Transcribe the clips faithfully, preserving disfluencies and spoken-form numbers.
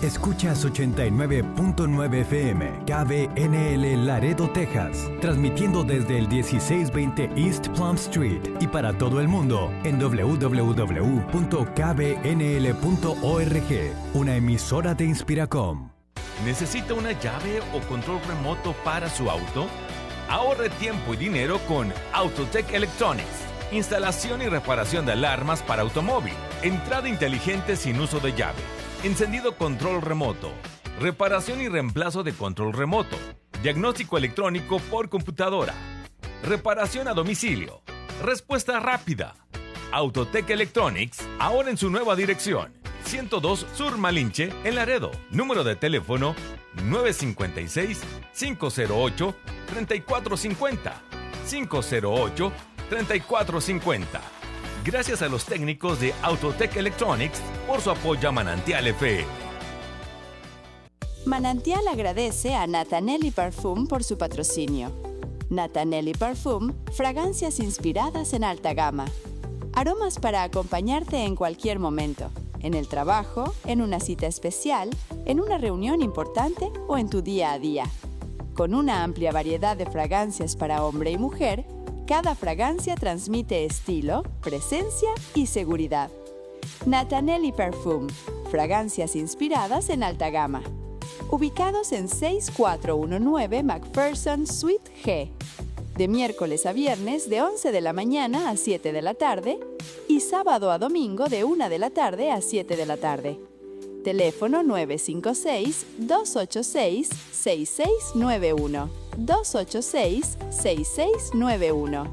Escuchas ochenta y nueve punto nueve F M, K B N L Laredo, Texas, transmitiendo desde el dieciséis veinte East Plum Street y para todo el mundo en doble u doble u doble u punto k b n l punto org, una emisora de Inspiracom. ¿Necesita una llave o control remoto para su auto? Ahorre tiempo y dinero con Autotech Electronics. Instalación y reparación de alarmas para automóvil, entrada inteligente sin uso de llave, encendido control remoto, reparación y reemplazo de control remoto, diagnóstico electrónico por computadora, reparación a domicilio, respuesta rápida. Autotech Electronics, ahora en su nueva dirección, ciento dos Sur Malinche, en Laredo. Número de teléfono nueve cinco seis, cinco cero ocho, tres cuatro cinco cero, cinco cero ocho, tres cuatro cinco cero. Gracias a los técnicos de Autotech Electronics por su apoyo a Manantial F M. Manantial agradece a Natanelli Parfum por su patrocinio. Natanelli Parfum, fragancias inspiradas en alta gama. Aromas para acompañarte en cualquier momento. En el trabajo, en una cita especial, en una reunión importante o en tu día a día. Con una amplia variedad de fragancias para hombre y mujer, cada fragancia transmite estilo, presencia y seguridad. Natanelli Parfum, fragancias inspiradas en alta gama. Ubicados en seis cuatro uno nueve McPherson Suite G. De miércoles a viernes de once de la mañana a siete de la tarde y sábado a domingo de una de la tarde a siete de la tarde. Teléfono nueve cinco seis, dos ocho seis, seis seis nueve uno. dos ocho seis, seis seis nueve uno.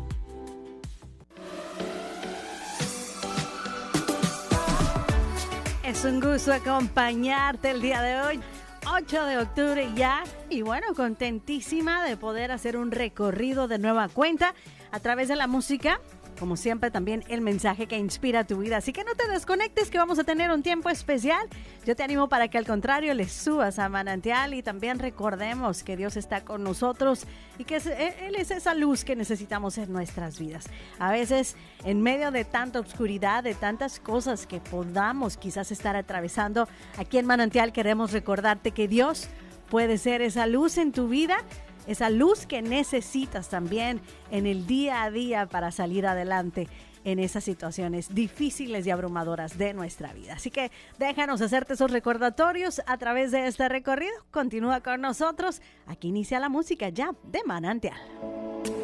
Es un gusto acompañarte el día de hoy, ocho de octubre ya, y bueno, contentísima de poder hacer un recorrido de nueva cuenta a través de la música. Como siempre, también el mensaje que inspira tu vida. Así que no te desconectes, que vamos a tener un tiempo especial. Yo te animo para que al contrario le subas a Manantial y también recordemos que Dios está con nosotros y que Él es esa luz que necesitamos en nuestras vidas. A veces, en medio de tanta oscuridad, de tantas cosas que podamos quizás estar atravesando, aquí en Manantial queremos recordarte que Dios puede ser esa luz en tu vida, esa luz que necesitas también en el día a día para salir adelante en esas situaciones difíciles y abrumadoras de nuestra vida. Así que déjanos hacerte esos recordatorios a través de este recorrido. Continúa con nosotros. Aquí inicia la música ya de Manantial.